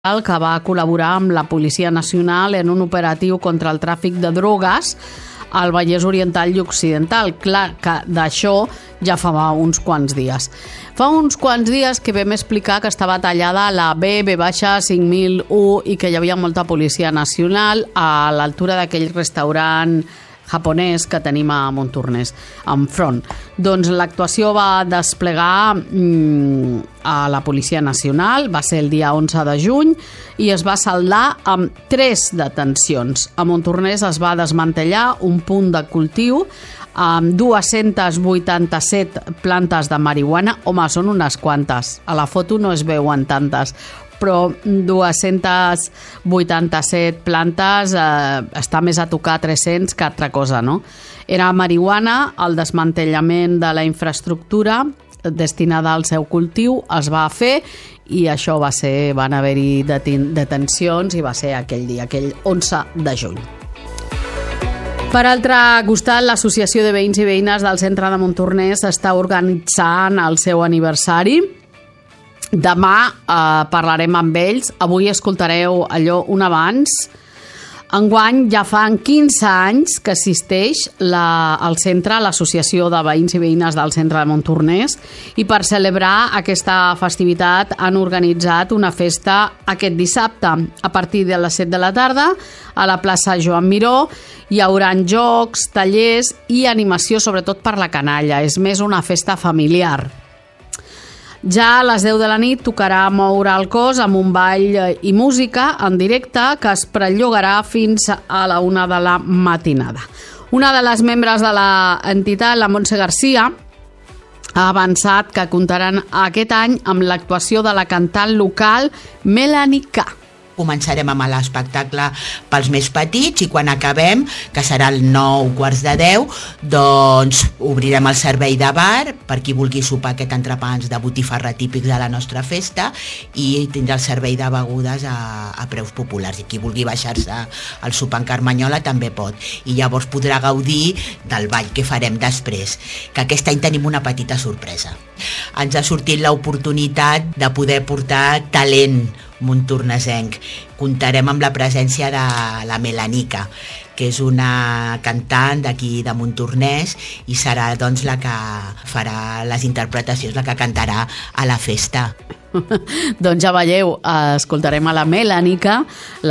que va col·laborar amb la Policia Nacional en un operatiu contra el tràfic de drogues al Vallès Oriental i Occidental. Clar que d'això ja fa uns quants dies. Fa uns quants dies que vam explicar que estava tallada la B-5001 i que hi havia molta Policia Nacional a l'altura d'aquell restaurant japonès que tenim a Montornès, enfront. Doncs l'actuació va desplegar a la Policia Nacional, va ser el dia 11 de juny, i es va saldar amb 3 detencions. A Montornès es va desmantellar un punt de cultiu amb 287 plantes de marihuana. Home, són unes quantes. A la foto no es veuen tantes, però 287 plantes està més a tocar 300 que altra cosa, no? Era marihuana, el desmantellament de la infraestructura destinada al seu cultiu es va fer i això va ser, van haver-hi detencions i va ser aquell dia, aquell 11 de juny. Per altre costat, l'Associació de Veïns i Veïnes del Centre de Montornès està organitzant el seu aniversari. Demà parlarem amb ells. Avui escoltareu allò un abans. Enguany ja fan 15 anys que assisteix al centre, l'Associació de Veïns i Veïnes del Centre de Montornès, i per celebrar aquesta festivitat han organitzat una festa aquest dissabte. A partir de les 7 de la tarda, a la plaça Joan Miró, hi haurà jocs, tallers i animació, sobretot per la canalla. És més una festa familiar. Ja a les 10 de la nit tocarà moure el cos amb un ball i música en directe que es perllongarà fins a la 1 de la matinada. Una de les membres de l'entitat, la Montse Garcia, ha avançat que comptaran aquest any amb l'actuació de la cantant local Melanie K. Començarem amb l'espectacle pels més petits i quan acabem, que serà el 9:45, doncs obrirem el servei de bar per qui vulgui sopar aquest entrepans de botifarra típics de la nostra festa i tindrà el servei de begudes a preus populars, i qui vulgui baixar-se al sopar en Carmanyola també pot, i llavors podrà gaudir del ball que farem després, que aquest any tenim una petita sorpresa. Ens ha sortit l'oportunitat de poder portar talent montornesenc. Comptarem amb la presència de la Melanica, que és una cantant d'aquí de Montornès i serà doncs la que farà les interpretacions, la que cantarà a la festa. Doncs ja veieu, escoltarem a la Melanica,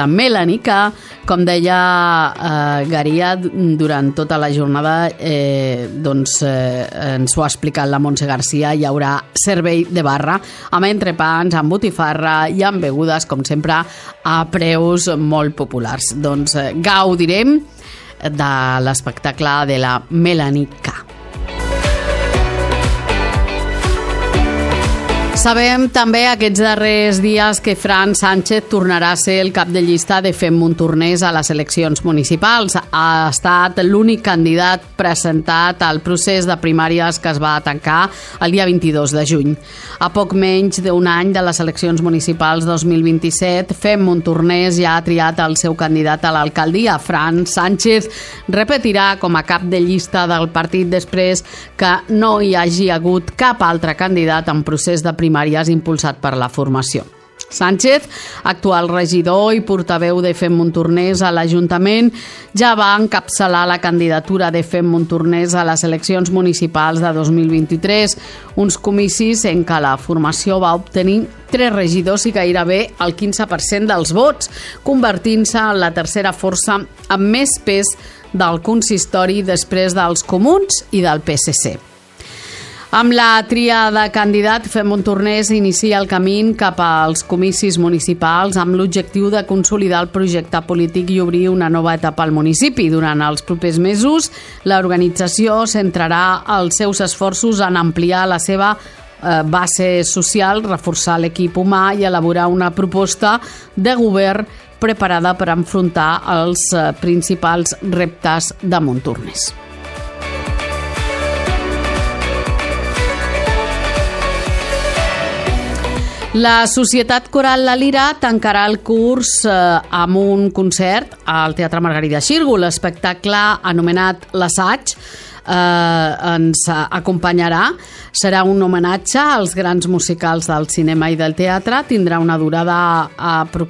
com deia Garia, durant tota la jornada ens ho ha explicat la Montse Garcia, hi haurà servei de barra amb entrepans, amb botifarra i amb begudes, com sempre, a preus molt populars. Doncs gaudirem de l'espectacle de la Melanica. Sabem també aquests darrers dies que Fran Sánchez tornarà a ser el cap de llista de Fem Montornès a les eleccions municipals. Ha estat l'únic candidat presentat al procés de primàries que es va tancar el dia 22 de juny. A poc menys d'un any de les eleccions municipals 2027, Fem Montornès ja ha triat el seu candidat a l'alcaldia. Fran Sánchez repetirà com a cap de llista del partit després que no hi hagi hagut cap altre candidat en procés de primàries impulsat per la formació. Sánchez, actual regidor i portaveu de Fem Montornès a l'Ajuntament, ja va encapçalar la candidatura de Fem Montornès a les eleccions municipals de 2023, uns comicis en què la formació va obtenir 3 regidors i gairebé el 15% dels vots, convertint-se en la tercera força amb més pes del consistori després dels Comuns i del PSC. Amb la tria de candidat, Fem Montornès inicia el camí cap als comicis municipals amb l'objectiu de consolidar el projecte polític i obrir una nova etapa al municipi. Durant els propers mesos, l'organització centrarà els seus esforços en ampliar la seva base social, reforçar l'equip humà i elaborar una proposta de govern preparada per enfrontar els principals reptes de Montornès. La Societat Coral La Lira tancarà el curs amb un concert al Teatre Margarida Xirgu. L'espectacle anomenat L'Assaig ens acompanyarà. Serà un homenatge als grans musicals del cinema i del teatre. Tindrà una durada aproximadament